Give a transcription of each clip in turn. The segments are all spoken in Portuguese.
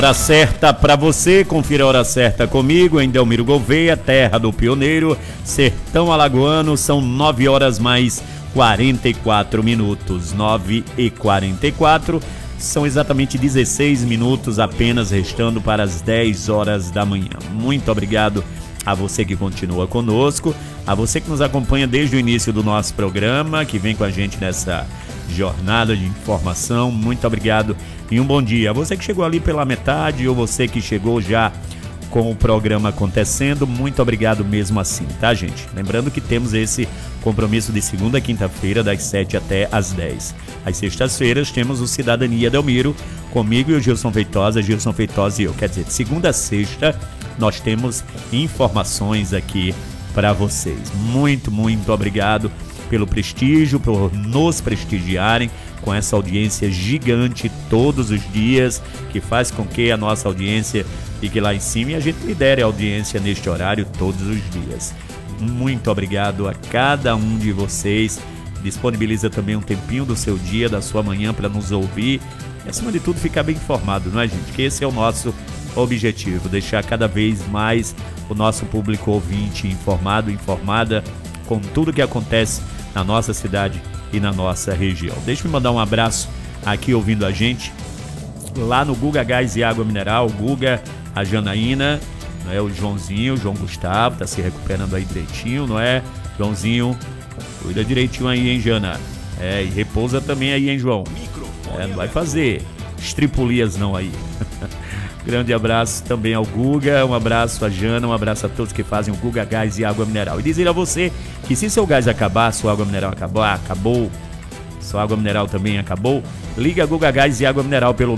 Hora certa para você, confira a hora certa comigo em Delmiro Gouveia, terra do pioneiro, sertão alagoano, são 9 horas mais 44 minutos, 9h44, são exatamente 16 minutos apenas restando para as 10 horas da manhã. Muito obrigado a você que continua conosco, a você que nos acompanha desde o início do nosso programa, que vem com a gente nessa jornada de informação, muito obrigado e um bom dia. Você que chegou ali pela metade ou você que chegou já com o programa acontecendo, muito obrigado mesmo assim, tá, gente? Lembrando que temos esse compromisso de segunda a quinta-feira, das 7 até às 10. Às sextas-feiras temos o Cidadania Delmiro, comigo e o Gilson Feitosa e eu. Quer dizer, de segunda a sexta nós temos informações aqui para vocês. Muito obrigado pelo prestígio, por nos prestigiarem com essa audiência gigante todos os dias, que faz com que a nossa audiência fique lá em cima e a gente lidere a audiência neste horário todos os dias. Muito obrigado a cada um de vocês. Disponibiliza também um tempinho do seu dia, da sua manhã para nos ouvir e, acima de tudo, ficar bem informado, não é, gente? Que esse é o nosso objetivo, deixar cada vez mais o nosso público ouvinte informado, informada com tudo que acontece na nossa cidade e na nossa região. Deixa eu mandar um abraço aqui ouvindo a gente lá no Guga Gás e Água Mineral, o Guga, a Janaína, não é? O Joãozinho, o João Gustavo, tá se recuperando aí direitinho, não é? Joãozinho, cuida direitinho aí, hein, Jana? E repousa também aí, hein, João? Não vai fazer estripulias não aí. Grande abraço também ao Guga, um abraço a Jana, um abraço a todos que fazem o Guga Gás e Água Mineral. E dizer a você que se seu gás acabar, sua água mineral acabou, sua água mineral também acabou, liga Guga Gás e Água Mineral pelo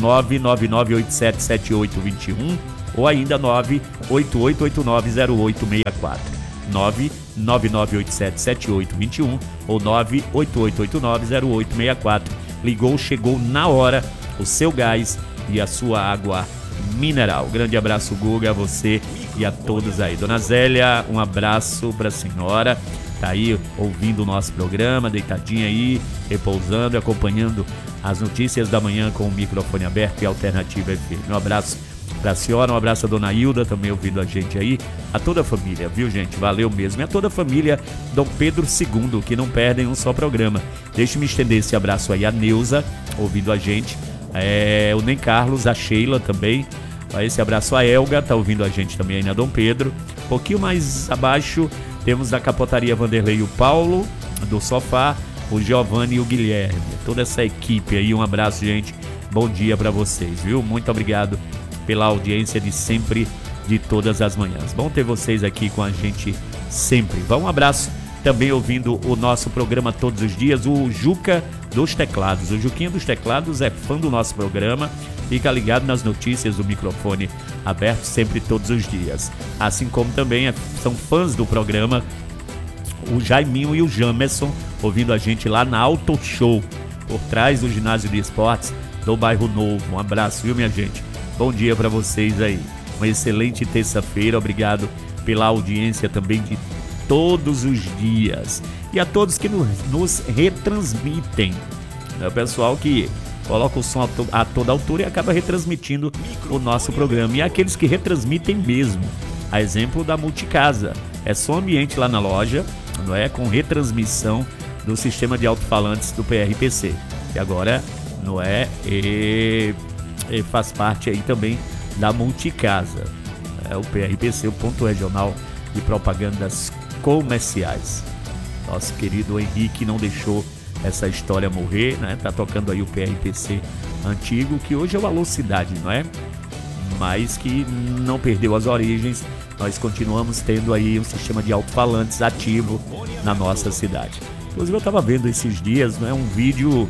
999877821 ou ainda 988890864. 999877821 ou 988890864. Ligou, chegou na hora o seu gás e a sua água mineral. Grande abraço, Guga, a você e a todos aí. Dona Zélia, um abraço pra senhora, tá aí ouvindo o nosso programa, deitadinha aí, repousando e acompanhando as notícias da manhã com o microfone aberto e Alternativa FM. Um abraço pra senhora, um abraço a Dona Hilda, também ouvindo a gente aí, a toda a família, viu, gente? Valeu mesmo. E a toda a família Dom Pedro II, que não perdem um só programa. Deixe-me estender esse abraço aí a Neuza, ouvindo a gente, o Nem Carlos, a Sheila também, esse abraço a Elga, tá ouvindo a gente também aí na Dom Pedro. Um pouquinho mais abaixo temos da Capotaria Vanderlei o Paulo, do Sofá, o Giovanni e o Guilherme, toda essa equipe aí. Um abraço, gente, bom dia pra vocês, viu? Muito obrigado pela audiência de sempre, de todas as manhãs. Bom ter vocês aqui com a gente sempre. Um abraço também ouvindo o nosso programa todos os dias, o Juca dos Teclados. O Juquinha dos Teclados é fã do nosso programa, fica ligado nas notícias do microfone aberto sempre todos os dias. Assim como também são fãs do programa o Jaiminho e o Jamerson, ouvindo a gente lá na Auto Show, por trás do ginásio de esportes do Bairro Novo. Um abraço, viu, minha gente? Bom dia para vocês aí. Uma excelente terça-feira. Obrigado pela audiência também de todos os dias. E a todos que nos retransmitem. É o pessoal que coloca o som a toda altura e acaba retransmitindo o nosso programa. E aqueles que retransmitem mesmo. A exemplo da Multicasa. É som ambiente lá na loja, não é? Com retransmissão do sistema de alto-falantes do PRPC. E agora, não é? Faz parte aí também da Multicasa, o PRPC, o Ponto Regional de Propagandas Comerciais. Nosso querido Henrique não deixou essa história morrer, né? Tá tocando aí o PRPC antigo, que hoje é o Alô Cidade, não é? Mas que não perdeu as origens. Nós continuamos tendo aí um sistema de alto-falantes ativo na nossa cidade. Inclusive eu estava vendo esses dias, não é, um vídeo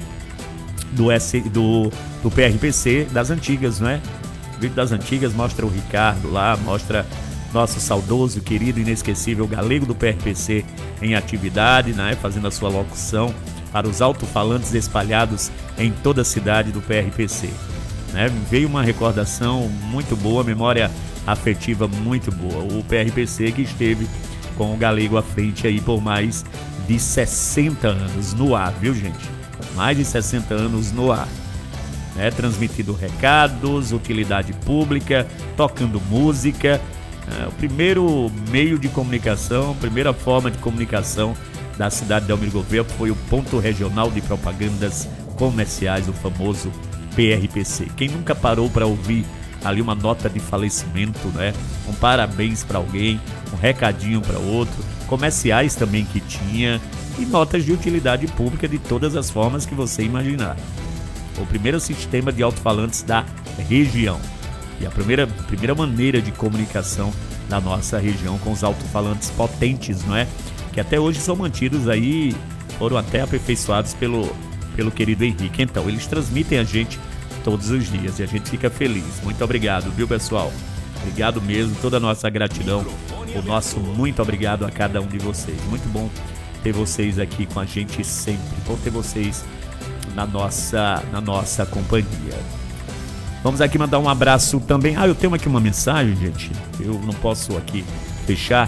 do PRPC das antigas, não é? O vídeo das antigas mostra o Ricardo lá, mostra nosso saudoso, querido, inesquecível galego do PRPC em atividade, né? Fazendo a sua locução para os alto-falantes espalhados em toda a cidade do PRPC. Né? Veio uma recordação muito boa, memória afetiva muito boa. O PRPC que esteve com o galego à frente aí por mais de 60 anos no ar, viu, gente? Mais de 60 anos no ar. né, transmitindo recados, utilidade pública, tocando música. O primeiro meio de comunicação, a primeira forma de comunicação da cidade de Delmiro Gouveia foi o Ponto Regional de Propagandas Comerciais, o famoso PRPC. Quem nunca parou para ouvir ali uma nota de falecimento, né? Um parabéns para alguém, um recadinho para outro, comerciais também que tinha e notas de utilidade pública de todas as formas que você imaginar. O primeiro sistema de alto-falantes da região e a primeira maneira de comunicação da nossa região com os alto-falantes potentes, não é? Que até hoje são mantidos aí, foram até aperfeiçoados pelo querido Henrique. Então, eles transmitem a gente todos os dias e a gente fica feliz. Muito obrigado, viu, pessoal? Obrigado mesmo, toda a nossa gratidão, o nosso muito obrigado a cada um de vocês. Muito bom ter vocês aqui com a gente sempre, bom ter vocês na nossa companhia. Vamos aqui mandar um abraço também. Eu tenho aqui uma mensagem, gente, eu não posso aqui fechar,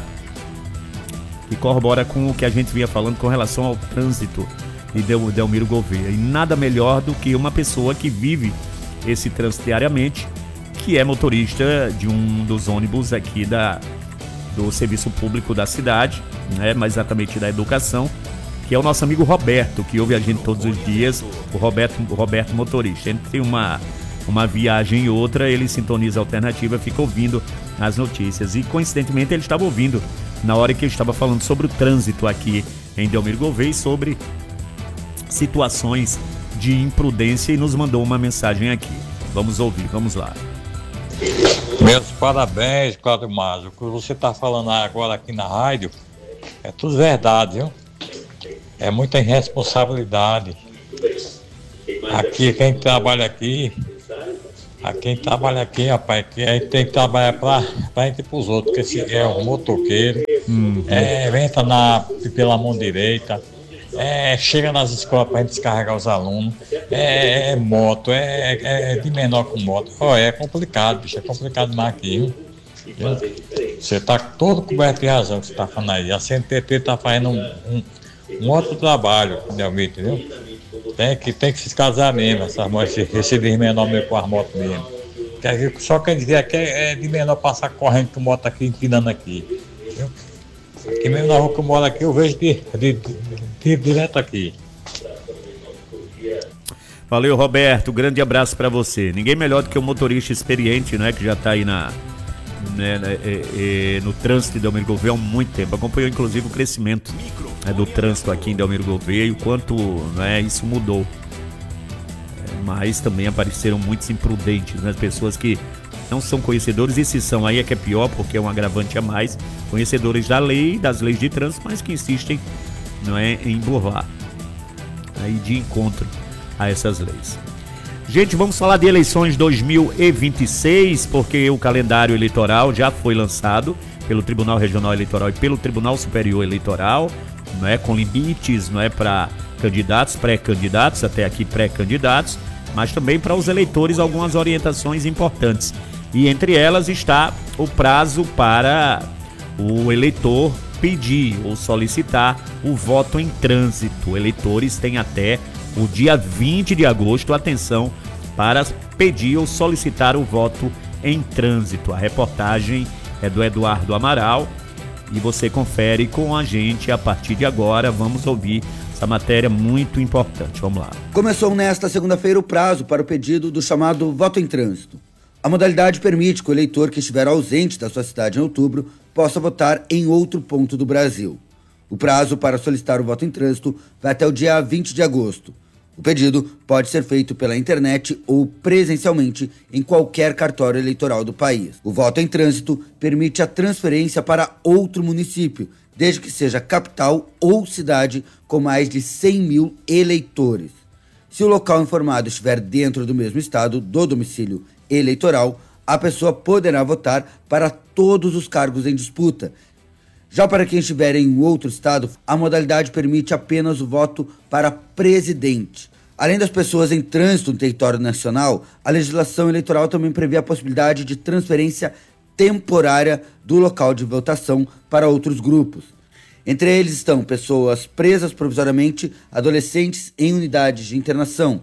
que corrobora com o que a gente vinha falando com relação ao trânsito de Delmiro Gouveia. E nada melhor do que uma pessoa que vive esse trânsito diariamente, que é motorista de um dos ônibus aqui do serviço público da cidade, né, mais exatamente da educação, que é o nosso amigo Roberto, que ouve a gente todos os dias, o Roberto motorista. Entre uma viagem e outra, ele sintoniza a alternativa, fica ouvindo as notícias. E coincidentemente ele estava ouvindo na hora que eu estava falando sobre o trânsito aqui em Delmiro Gouveia, sobre situações de imprudência, e nos mandou uma mensagem aqui. Vamos ouvir, vamos lá. Meus parabéns, Cláudio Mazo. O que você está falando agora aqui na rádio é tudo verdade, viu? É muita irresponsabilidade. Aqui, quem trabalha aqui, rapaz, que a gente tem que trabalhar pra gente e pros outros, porque se é um motoqueiro, entra pela mão direita, chega nas escolas pra gente descarregar os alunos, moto, de menor com moto. É complicado, bicho, é complicado demais aqui, viu? Você tá todo coberto de razão que você tá falando aí. A CNTT tá fazendo um outro trabalho, entendeu? Tem que fiscalizar mesmo esse de menor mesmo com as motos mesmo. Só quer dizer que é de menor passar correndo com moto aqui, empinando aqui. Entendeu? Aqui mesmo na rua que eu moro aqui, eu vejo direto aqui. Valeu, Roberto, grande abraço para você. Ninguém melhor do que um motorista experiente, né, que já tá aí no trânsito de Delmiro Gouveia há muito tempo. Acompanhou inclusive o crescimento, né, do trânsito aqui em Delmiro Gouveia e o quanto, né, isso mudou. Mas também apareceram muitos imprudentes, né, pessoas que não são conhecedores, e se são, aí é que é pior, porque é um agravante a mais, conhecedores da lei, das leis de trânsito, mas que insistem, não é, em burlar, aí de encontro a essas leis. Gente, vamos falar de eleições 2026, porque o calendário eleitoral já foi lançado pelo Tribunal Regional Eleitoral e pelo Tribunal Superior Eleitoral, não é, com limites, não é, para candidatos, pré-candidatos, até aqui pré-candidatos, mas também para os eleitores algumas orientações importantes. E entre elas está o prazo para o eleitor pedir ou solicitar o voto em trânsito. Eleitores têm até o dia 20 de agosto, atenção, para pedir ou solicitar o voto em trânsito. A reportagem é do Eduardo Amaral e você confere com a gente a partir de agora. Vamos ouvir essa matéria muito importante. Vamos lá. Começou nesta segunda-feira o prazo para o pedido do chamado voto em trânsito. A modalidade permite que o eleitor que estiver ausente da sua cidade em outubro possa votar em outro ponto do Brasil. O prazo para solicitar o voto em trânsito vai até o dia 20 de agosto. O pedido pode ser feito pela internet ou presencialmente em qualquer cartório eleitoral do país. O voto em trânsito permite a transferência para outro município, desde que seja capital ou cidade com mais de 100 mil eleitores. Se o local informado estiver dentro do mesmo estado do domicílio eleitoral, a pessoa poderá votar para todos os cargos em disputa. Já para quem estiver em outro estado, a modalidade permite apenas o voto para presidente. Além das pessoas em trânsito no território nacional, a legislação eleitoral também prevê a possibilidade de transferência temporária do local de votação para outros grupos. Entre eles estão pessoas presas provisoriamente, adolescentes em unidades de internação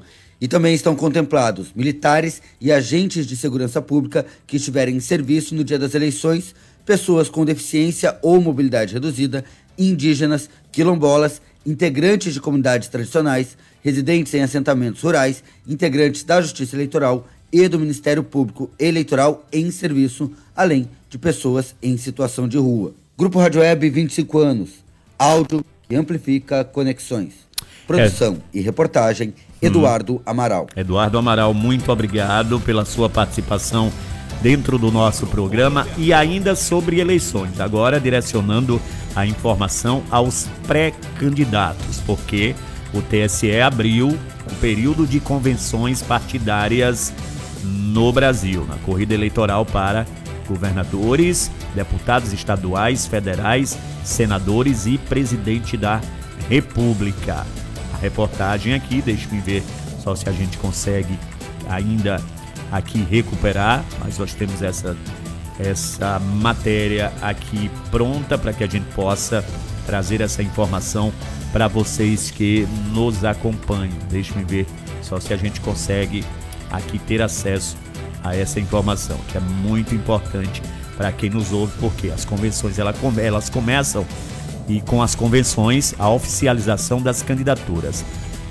E também estão contemplados militares e agentes de segurança pública que estiverem em serviço no dia das eleições, pessoas com deficiência ou mobilidade reduzida, indígenas, quilombolas, integrantes de comunidades tradicionais, residentes em assentamentos rurais, integrantes da Justiça Eleitoral e do Ministério Público Eleitoral em serviço, além de pessoas em situação de rua. Grupo Rádio Web, 25 anos. Áudio que amplifica conexões. Produção e reportagem, Eduardo Amaral. Eduardo Amaral, muito obrigado pela sua participação dentro do nosso programa e ainda sobre eleições. Agora direcionando a informação aos pré-candidatos, porque o TSE abriu o período de convenções partidárias no Brasil, na corrida eleitoral para governadores, deputados estaduais, federais, senadores e presidente da República. A reportagem aqui, deixa-me ver só se a gente consegue ainda aqui recuperar, mas nós temos essa matéria aqui pronta para que a gente possa trazer essa informação para vocês que nos acompanham. Deixa-me ver só se a gente consegue aqui ter acesso a essa informação, que é muito importante para quem nos ouve, porque as convenções elas começam, e com as convenções a oficialização das candidaturas.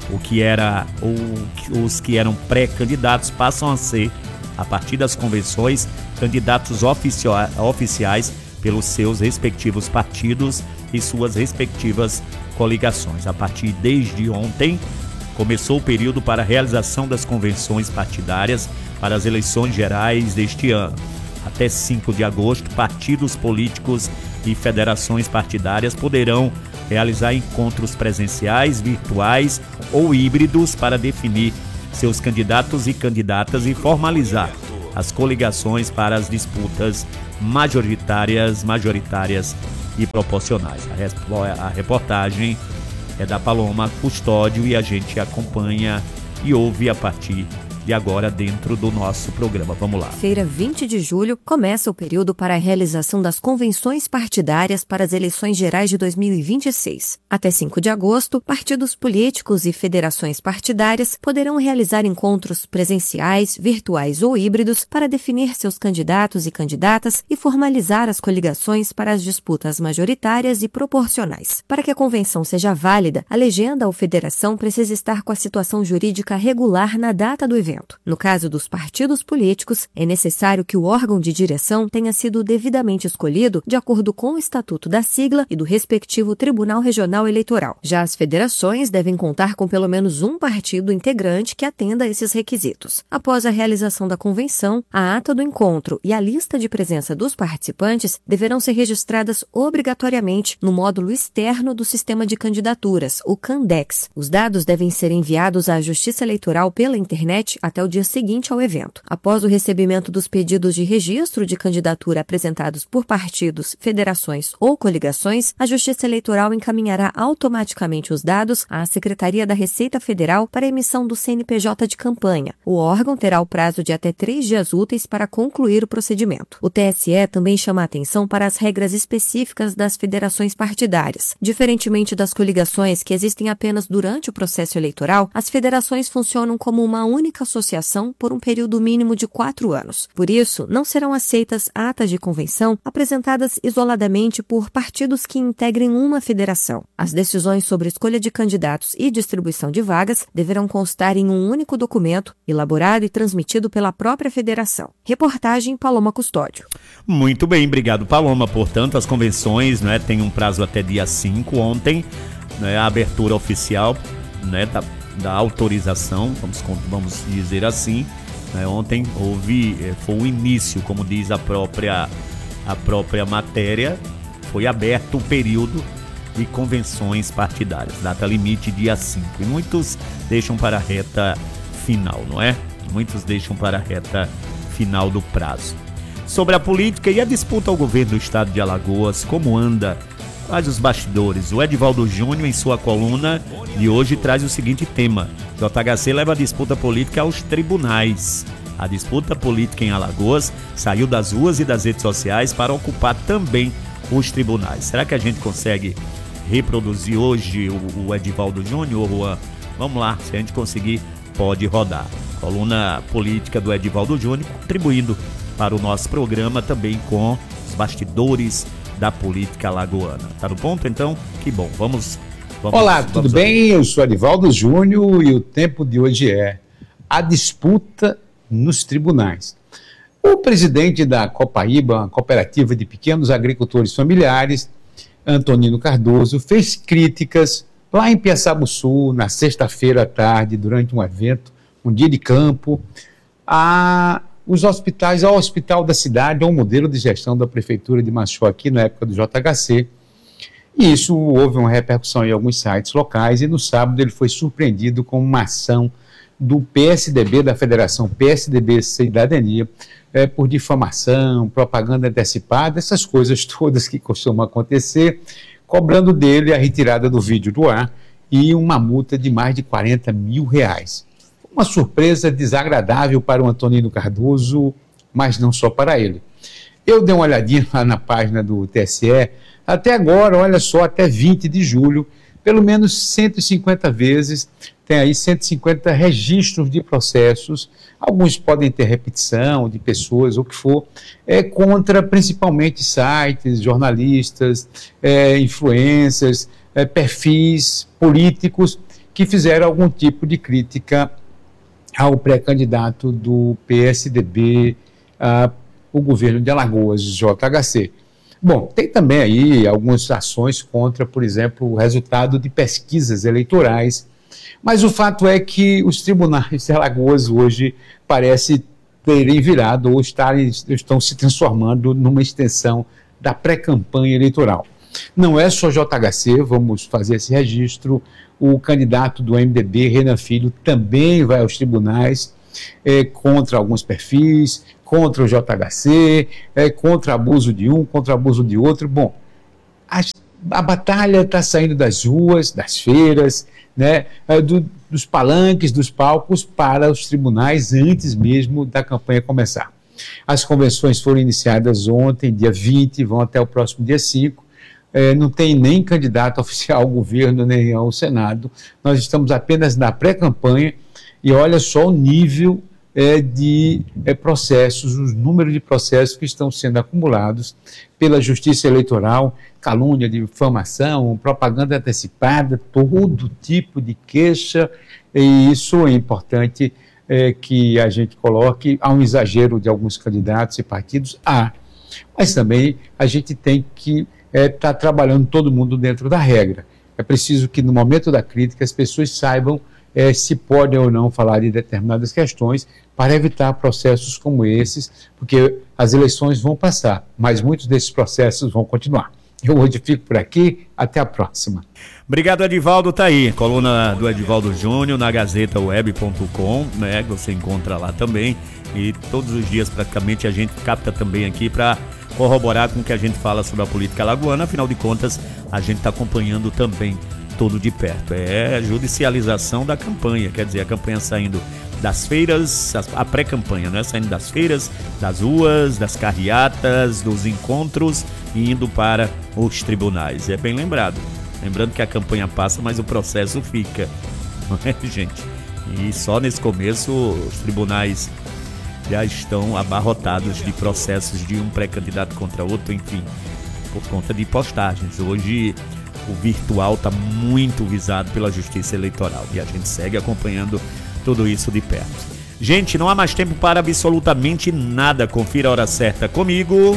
Os que eram pré-candidatos passam a ser, a partir das convenções, candidatos oficiais pelos seus respectivos partidos e suas respectivas coligações. A partir desde ontem, começou o período para a realização das convenções partidárias para as eleições gerais deste ano. Até 5 de agosto, partidos políticos e federações partidárias poderão realizar encontros presenciais, virtuais ou híbridos para definir seus candidatos e candidatas e formalizar as coligações para as disputas majoritárias e proporcionais. A reportagem é da Paloma Custódio e a gente acompanha e ouve a partir de agora dentro do nosso programa. Vamos lá. Feira 20 de julho começa o período para a realização das convenções partidárias para as eleições gerais de 2026. Até 5 de agosto, partidos políticos e federações partidárias poderão realizar encontros presenciais, virtuais ou híbridos para definir seus candidatos e candidatas e formalizar as coligações para as disputas majoritárias e proporcionais. Para que a convenção seja válida, a legenda ou federação precisa estar com a situação jurídica regular na data do evento. No caso dos partidos políticos, é necessário que o órgão de direção tenha sido devidamente escolhido de acordo com o estatuto da sigla e do respectivo Tribunal Regional Eleitoral. Já as federações devem contar com pelo menos um partido integrante que atenda a esses requisitos. Após a realização da convenção, a ata do encontro e a lista de presença dos participantes deverão ser registradas obrigatoriamente no módulo externo do Sistema de Candidaturas, o Candex. Os dados devem ser enviados à Justiça Eleitoral pela internet até o dia seguinte ao evento. Após o recebimento dos pedidos de registro de candidatura apresentados por partidos, federações ou coligações, a Justiça Eleitoral encaminhará automaticamente os dados à Secretaria da Receita Federal para emissão do CNPJ de campanha. O órgão terá o prazo de até 3 dias úteis para concluir o procedimento. O TSE também chama a atenção para as regras específicas das federações partidárias. Diferentemente das coligações, que existem apenas durante o processo eleitoral, as federações funcionam como uma única associação por um período mínimo de 4 anos. Por isso, não serão aceitas atas de convenção apresentadas isoladamente por partidos que integrem uma federação. As decisões sobre escolha de candidatos e distribuição de vagas deverão constar em um único documento, elaborado e transmitido pela própria federação. Reportagem Paloma Custódio. Muito bem, obrigado, Paloma. Portanto, as convenções, têm um prazo até dia 5. Ontem, a abertura oficial, da autorização, vamos dizer assim. Ontem foi o início, como diz a própria matéria, foi aberto o período de convenções partidárias, data limite dia 5. E muitos deixam para a reta final, não é? Muitos deixam para a reta final do prazo. Sobre a política e a disputa ao governo do estado de Alagoas, como anda? Quais os bastidores? O Edivaldo Júnior, em sua coluna de hoje, traz o seguinte tema: JHC leva a disputa política aos tribunais. A disputa política em Alagoas saiu das ruas e das redes sociais para ocupar também os tribunais. Será que a gente consegue reproduzir hoje o Edivaldo Júnior? Vamos lá, se a gente conseguir, pode rodar. Coluna política do Edivaldo Júnior, contribuindo para o nosso programa também com os bastidores da política alagoana. Tá no ponto, então? Que bom. Vamos Olá, tudo bem? Eu sou Edivaldo Júnior e o tempo de hoje é a disputa nos tribunais. O presidente da Copaíba, a Cooperativa de Pequenos Agricultores Familiares, Antonino Cardoso, fez críticas lá em Piaçabuçu, na sexta-feira à tarde, durante um evento, um dia de campo, os hospitais, ao hospital da cidade, ao modelo de gestão da Prefeitura de Machó, aqui na época do JHC, e isso houve uma repercussão em alguns sites locais, e no sábado ele foi surpreendido com uma ação do PSDB, da Federação PSDB Cidadania, por difamação, propaganda antecipada, essas coisas todas que costumam acontecer, cobrando dele a retirada do vídeo do ar e uma multa de mais de R$40 mil. Uma surpresa desagradável para o Antonino Cardoso, mas não só para ele. Eu dei uma olhadinha lá na página do TSE, até agora, olha só, até 20 de julho, pelo menos 150 vezes, tem aí 150 registros de processos, alguns podem ter repetição de pessoas, o que for, contra principalmente sites, jornalistas, influencers, perfis políticos que fizeram algum tipo de crítica ao pré-candidato do PSDB o governo de Alagoas, JHC. Bom, tem também aí algumas ações contra, por exemplo, o resultado de pesquisas eleitorais, mas o fato é que os tribunais de Alagoas hoje parecem terem virado ou estão se transformando numa extensão da pré-campanha eleitoral. Não é só JHC, vamos fazer esse registro, o candidato do MDB, Renan Filho, também vai aos tribunais contra alguns perfis, contra o JHC, contra abuso de um, contra abuso de outro. Bom, a batalha está saindo das ruas, das feiras, né, dos palanques, dos palcos para os tribunais antes mesmo da campanha começar. As convenções foram iniciadas ontem, dia 20, vão até o próximo dia 5. Não tem nem candidato oficial ao governo, nem ao Senado. Nós estamos apenas na pré-campanha e olha só o nível de processos, os números de processos que estão sendo acumulados pela Justiça Eleitoral, calúnia, difamação, propaganda antecipada, todo tipo de queixa, e isso é importante que a gente coloque. Há um exagero de alguns candidatos e partidos, mas também a gente tem que estar trabalhando todo mundo dentro da regra. É preciso que no momento da crítica as pessoas saibam se podem ou não falar de determinadas questões para evitar processos como esses, porque as eleições vão passar, mas muitos desses processos vão continuar. Eu hoje fico por aqui, até a próxima. Obrigado, Edivaldo, tá aí, coluna do Edivaldo Júnior na gazetaweb.com, né, você encontra lá também, e todos os dias praticamente a gente capta também aqui para corroborar com o que a gente fala sobre a política alagoana. Afinal de contas, a gente está acompanhando também tudo de perto. É a judicialização da campanha, quer dizer, a campanha saindo das feiras, a pré-campanha, né? Saindo das feiras, das ruas, das carreatas, dos encontros e indo para os tribunais. É bem lembrado. Lembrando que a campanha passa, mas o processo fica, não é, gente? E só nesse começo os tribunais já estão abarrotados de processos de um pré-candidato contra outro, enfim, por conta de postagens. Hoje o virtual está muito visado pela Justiça Eleitoral e a gente segue acompanhando tudo isso de perto. Gente, não há mais tempo para absolutamente nada. Confira a hora certa comigo.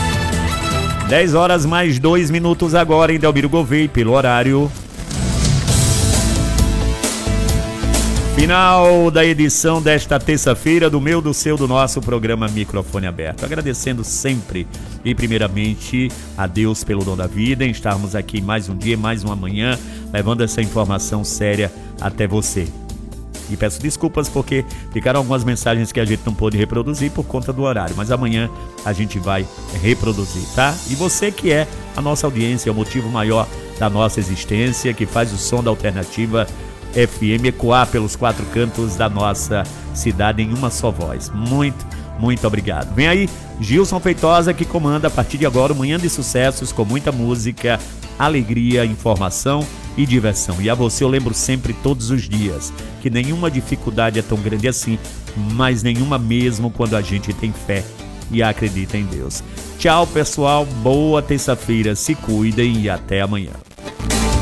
10 horas mais 2 minutos agora em Delmiro Gouveia, pelo horário. Final da edição desta terça-feira do meu, do seu, do nosso programa Microfone Aberto. Agradecendo sempre e primeiramente a Deus pelo dom da vida, em estarmos aqui mais um dia, mais uma manhã, levando essa informação séria até você. E peço desculpas porque ficaram algumas mensagens que a gente não pôde reproduzir por conta do horário, mas amanhã a gente vai reproduzir, tá? E você que é a nossa audiência, é o motivo maior da nossa existência, que faz o som da Alternativa FM ecoar pelos 4 cantos da nossa cidade em uma só voz. Muito, muito obrigado. Vem aí Gilson Feitosa, que comanda a partir de agora o Manhã de Sucessos, com muita música, alegria, informação e diversão. E a você eu lembro sempre, todos os dias, que nenhuma dificuldade é tão grande assim, mas nenhuma mesmo quando a gente tem fé e acredita em Deus. Tchau, pessoal. Boa terça-feira. Se cuidem e até amanhã.